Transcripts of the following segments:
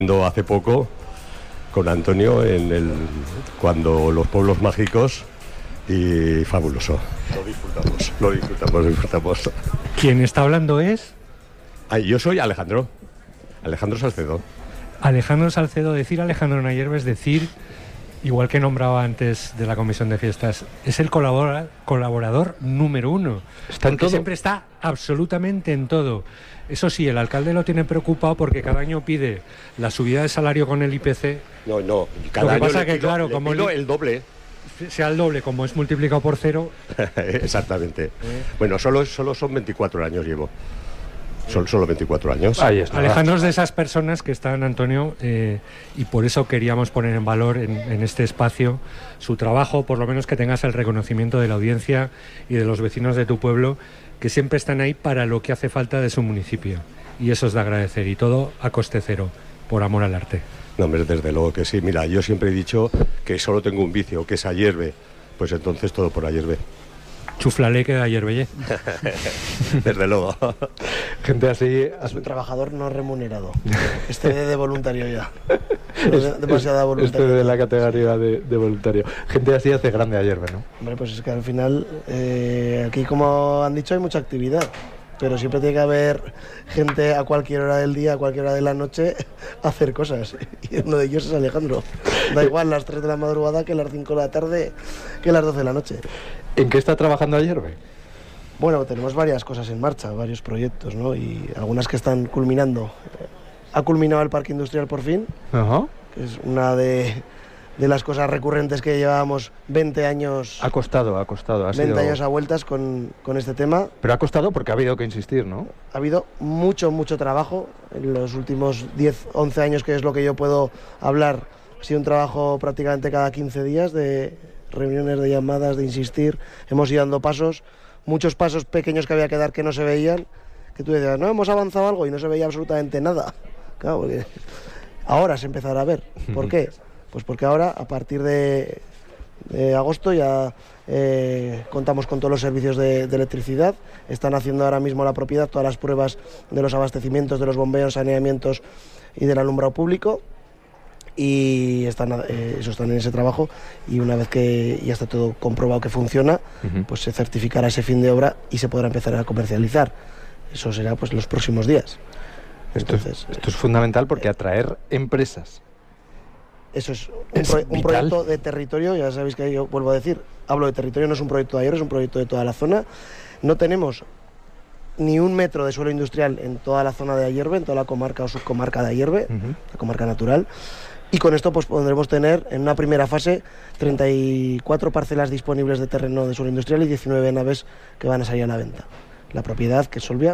Hace poco con Antonio cuando los pueblos mágicos, y fabuloso. Lo disfrutamos. ¿Quién está hablando es? Yo soy Alejandro Salcedo. Alejandro Salcedo. Decir Alejandro Nayerbe es decir, igual que nombraba antes de la comisión de fiestas, es el colaborador número 1. Está en todo. Siempre está absolutamente en todo. Eso sí, el alcalde lo tiene preocupado porque cada año pide la subida de salario con el IPC. No, cada año pasa que, claro, como el doble. Sea el doble, como es multiplicado por 0. Exactamente. Bueno, solo son 24 años llevo. Solo 24 años. Ahí está. Alejandro es de esas personas que están, Antonio, y por eso queríamos poner en valor en este espacio su trabajo, por lo menos que tengas el reconocimiento de la audiencia y de los vecinos de tu pueblo, que siempre están ahí para lo que hace falta de su municipio. Y eso es de agradecer, y todo a coste cero, por amor al arte. No, hombre, desde luego que sí. Mira, yo siempre he dicho que solo tengo un vicio, que es Ayerbe. Pues entonces todo por Ayerbe. Chuflale que de Ayerbe. Desde luego. Gente así... Es un trabajador no remunerado. De voluntario ya. Demasiada voluntario. De la categoría de voluntario. Gente así hace grande Ayerbe, ¿no? Hombre, pues es que al final, aquí como han dicho, hay mucha actividad. Pero siempre tiene que haber gente a cualquier hora del día, a cualquier hora de la noche, a hacer cosas. Y uno de ellos es Alejandro. Da igual las 3 de la madrugada que las 5 de la tarde, que las 12 de la noche. ¿En qué está trabajando Ayerbe? Bueno, tenemos varias cosas en marcha, varios proyectos, ¿no? Y algunas que están culminando. Ha culminado el parque industrial por fin, que es una de las cosas recurrentes que llevábamos 20 años... Ha costado. 20 años a vueltas con este tema. Pero ha costado porque ha habido que insistir, ¿no? Ha habido mucho trabajo en los últimos 10, 11 años, que es lo que yo puedo hablar. Ha sido un trabajo prácticamente cada 15 días de reuniones, de llamadas, de insistir. Hemos ido dando pasos, muchos pasos pequeños que había que dar que no se veían, que tú decías, no, hemos avanzado algo, y no se veía absolutamente nada. Claro, porque ahora se empezará a ver. ¿Por qué? Pues porque ahora, a partir de agosto, ya contamos con todos los servicios de electricidad. Están haciendo ahora mismo la propiedad todas las pruebas de los abastecimientos, de los bombeos, saneamientos y del alumbrado público. Y están en ese trabajo, y una vez que ya está todo comprobado que funciona, pues se certificará ese fin de obra y se podrá empezar a comercializar. Eso será pues los próximos días. Esto es fundamental, porque atraer empresas... Eso es un proyecto de territorio. Ya sabéis que yo vuelvo a decir, hablo de territorio, no es un proyecto de Ayerbe, es un proyecto de toda la zona. No tenemos ni un metro de suelo industrial en toda la zona de Ayerbe, en toda la comarca o subcomarca de Ayerbe, la comarca natural. Y con esto pues podremos tener en una primera fase 34 parcelas disponibles de terreno de suelo industrial y 19 naves que van a salir a la venta. La propiedad, que es Solvia,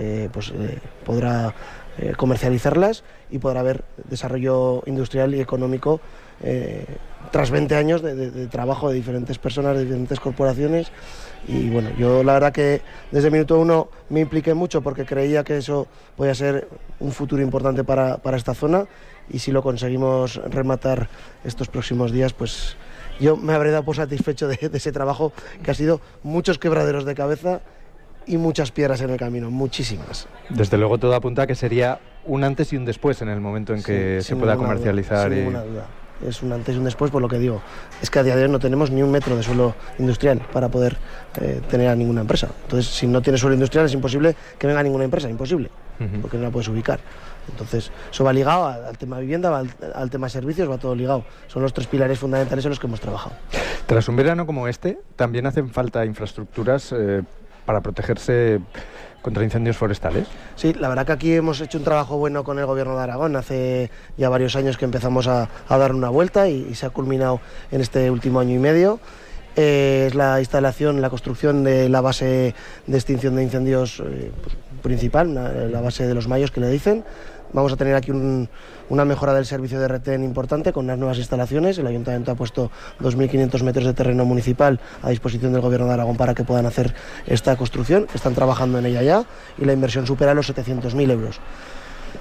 podrá comercializarlas y podrá haber desarrollo industrial y económico tras 20 años de trabajo de diferentes personas, de diferentes corporaciones. Y bueno, yo la verdad que desde el minuto 1 me impliqué mucho, porque creía que eso podía ser un futuro importante para esta zona, y si lo conseguimos rematar estos próximos días, pues yo me habré dado por satisfecho de ese trabajo, que ha sido muchos quebraderos de cabeza y muchas piedras en el camino, muchísimas. Desde luego todo apunta a que sería un antes y un después en el momento en que se pueda comercializar. Sin ninguna duda. Es un antes y un después, por lo que digo. Es que a día de hoy no tenemos ni un metro de suelo industrial para poder tener a ninguna empresa. Entonces, si no tienes suelo industrial, es imposible que venga ninguna empresa, imposible, porque no la puedes ubicar. Entonces, eso va ligado al tema vivienda, va al tema servicios, va todo ligado. Son los 3 pilares fundamentales en los que hemos trabajado. Tras un verano como este, también hacen falta infraestructuras para protegerse contra incendios forestales. Sí, la verdad que aquí hemos hecho un trabajo bueno con el Gobierno de Aragón. Hace ya varios años que empezamos a dar una vuelta, y se ha culminado en este último año y medio. Es la instalación, la construcción de la base de extinción de incendios principal, la base de los Mayos, que le dicen. Vamos a tener aquí una mejora del servicio de retén importante con unas nuevas instalaciones. El Ayuntamiento ha puesto 2.500 metros de terreno municipal a disposición del Gobierno de Aragón para que puedan hacer esta construcción. Están trabajando en ella ya, y la inversión supera los 700.000 euros.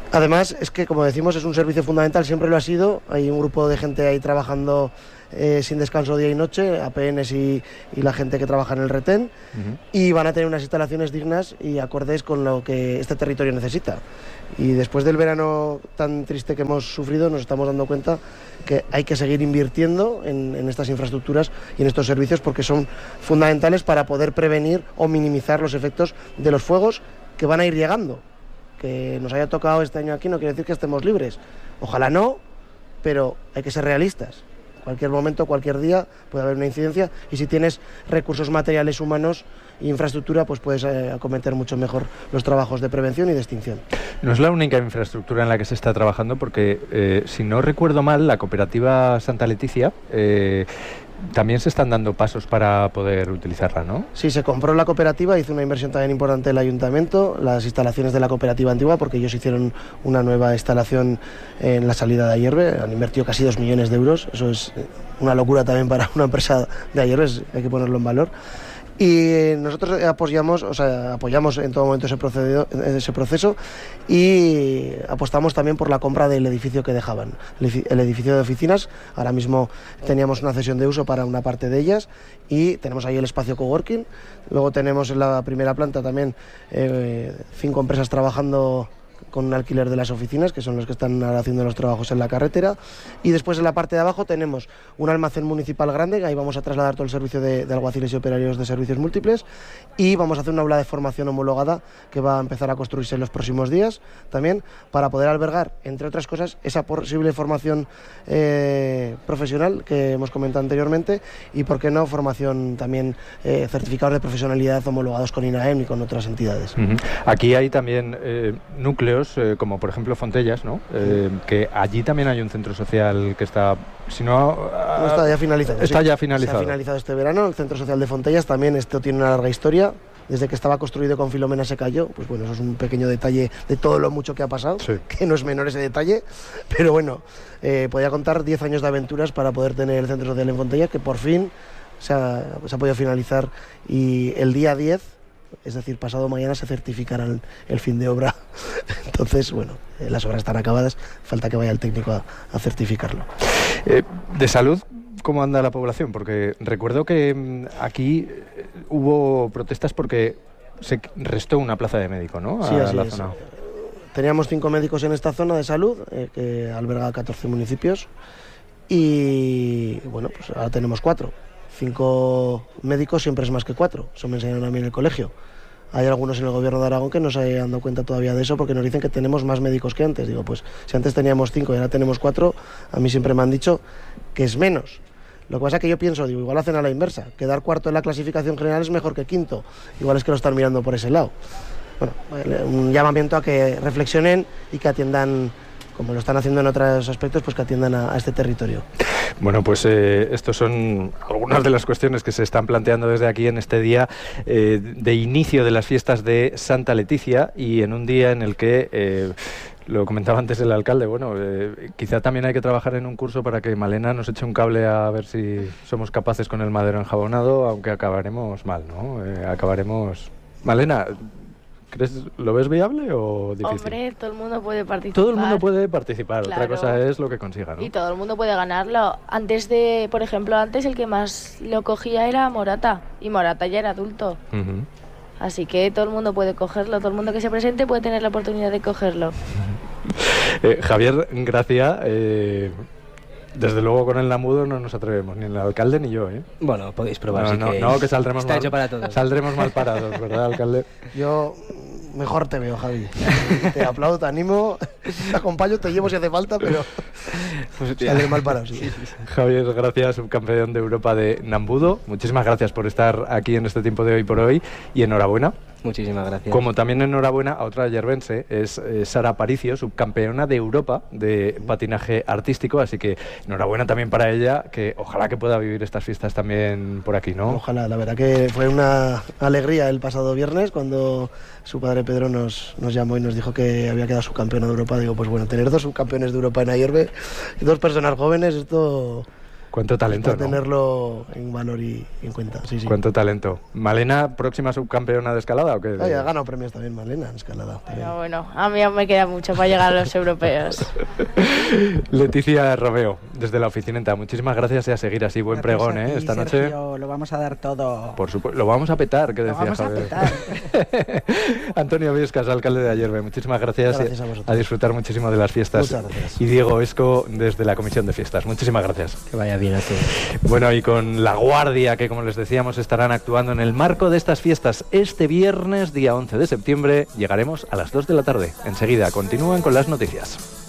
Además, es que, como decimos, es un servicio fundamental, siempre lo ha sido. Hay un grupo de gente ahí trabajando sin descanso día y noche, APNs y la gente que trabaja en el retén, y van a tener unas instalaciones dignas y acordes con lo que este territorio necesita. Y después del verano tan triste que hemos sufrido, nos estamos dando cuenta que hay que seguir invirtiendo en estas infraestructuras y en estos servicios, porque son fundamentales para poder prevenir o minimizar los efectos de los fuegos que van a ir llegando. Que nos haya tocado este año aquí no quiere decir que estemos libres. Ojalá no, pero hay que ser realistas. Cualquier momento, cualquier día puede haber una incidencia, y si tienes recursos materiales, humanos e infraestructura, pues puedes acometer mucho mejor los trabajos de prevención y de extinción. No es la única infraestructura en la que se está trabajando, porque si no recuerdo mal, la cooperativa Santa Leticia también se están dando pasos para poder utilizarla, ¿no? Sí, se compró la cooperativa, hizo una inversión también importante el ayuntamiento, las instalaciones de la cooperativa antigua, porque ellos hicieron una nueva instalación en la salida de Ayerbe, han invertido casi 2 millones de euros, eso es una locura también para una empresa de Ayerbe, hay que ponerlo en valor. Y nosotros apoyamos en todo momento ese proceso, y apostamos también por la compra del edificio que dejaban, el edificio de oficinas. Ahora mismo teníamos una cesión de uso para una parte de ellas, y tenemos ahí el espacio coworking. Luego tenemos en la primera planta también 5 empresas trabajando con un alquiler de las oficinas, que son los que están ahora haciendo los trabajos en la carretera. Y después en la parte de abajo tenemos un almacén municipal grande, que ahí vamos a trasladar todo el servicio de alguaciles y operarios de servicios múltiples, y vamos a hacer una aula de formación homologada que va a empezar a construirse en los próximos días también, para poder albergar, entre otras cosas, esa posible formación profesional que hemos comentado anteriormente, y por qué no formación también, certificados de profesionalidad homologados con INAEM y con otras entidades. Aquí hay también núcleos como por ejemplo Fontellas, ¿no? Que allí también hay un centro social que está, si no está ya finalizado. Está ya finalizado. Se ha finalizado este verano el centro social de Fontellas. También esto tiene una larga historia. Desde que estaba construido con Filomena se cayó. Pues bueno, eso es un pequeño detalle de todo lo mucho que ha pasado, sí, que no es menor ese detalle, pero bueno, podía contar 10 años de aventuras para poder tener el centro social en Fontellas, que por fin se ha podido finalizar, y el día 10, es decir, pasado mañana, se certificará el fin de obra. Entonces, bueno, las obras están acabadas, falta que vaya el técnico a certificarlo. De salud, ¿cómo anda la población? Porque recuerdo que aquí hubo protestas porque se restó una plaza de médico, ¿no? Sí, así es. Zona. Teníamos 5 médicos en esta zona de salud, que alberga 14 municipios, y bueno, pues ahora tenemos 4. 5 médicos siempre es más que 4, eso me enseñaron a mí en el colegio. Hay algunos en el gobierno de Aragón que no se han dado cuenta todavía de eso, porque nos dicen que tenemos más médicos que antes. Digo, pues si antes teníamos 5 y ahora tenemos 4, a mí siempre me han dicho que es menos. Lo que pasa es que yo pienso, digo, igual hacen a la inversa, quedar cuarto en la clasificación general es mejor que quinto, igual es que lo están mirando por ese lado. Bueno, un llamamiento a que reflexionen y que atiendan, como lo están haciendo en otros aspectos, pues que atiendan a este territorio. Bueno, pues estos son algunas de las cuestiones que se están planteando desde aquí en este día de inicio de las fiestas de Santa Leticia, y en un día en el que, lo comentaba antes el alcalde, bueno, quizá también hay que trabajar en un curso para que Malena nos eche un cable a ver si somos capaces con el madero enjabonado, aunque acabaremos mal, ¿no? Malena, ¿lo ves viable o difícil? Hombre, todo el mundo puede participar. Todo el mundo puede participar, claro. Otra cosa es lo que consiga, ¿no? Y todo el mundo puede ganarlo. Antes el que más lo cogía era Morata, y Morata ya era adulto. Así que todo el mundo puede cogerlo, todo el mundo que se presente puede tener la oportunidad de cogerlo. Javier, gracias. Desde luego con el Namudo no nos atrevemos, ni el alcalde ni yo, ¿eh? Bueno, podéis probar. Que saldremos está mal, hecho para todos. Saldremos mal parados, ¿verdad, alcalde? Yo mejor te veo, Javi. Te aplaudo, te animo, te acompaño, te llevo si hace falta, pero pues, saldré mal parado, sí. Javier, gracias, subcampeón de Europa de Nambudo. Muchísimas gracias por estar aquí en este tiempo de Hoy por Hoy, y enhorabuena. Muchísimas gracias. Como también enhorabuena a otra yerbense, es Sara Aparicio, subcampeona de Europa de patinaje artístico, así que enhorabuena también para ella, que ojalá que pueda vivir estas fiestas también por aquí, ¿no? Ojalá, la verdad que fue una alegría el pasado viernes cuando su padre Pedro nos llamó y nos dijo que había quedado subcampeona de Europa. Digo, pues bueno, tener 2 subcampeones de Europa en Ayerbe, 2 personas jóvenes, esto Cuánto talento, para tenerlo en valor y en cuenta. Sí, sí. Cuánto talento. ¿Malena, próxima subcampeona de escalada o qué? Ya ha ganado premios también Malena en escalada. Bueno, a mí aún me queda mucho para llegar a los europeos. Leticia Romeo, desde la Oficineta, muchísimas gracias y a seguir así. Buen Gracias pregón, a ti, esta Sergio, noche. Lo vamos a dar todo. Por supuesto, lo vamos a petar, que decía Javier. Antonio Viescas, alcalde de Ayerbe, muchísimas gracias a disfrutar muchísimo de las fiestas. Muchas gracias. Y Diego Esco, desde la Comisión de Fiestas, muchísimas gracias. Que vaya bien a todos. Bueno, y con La Guardia, que como les decíamos estarán actuando en el marco de estas fiestas este viernes, día 11 de septiembre, llegaremos a las 2 de la tarde. Enseguida continúan con las noticias.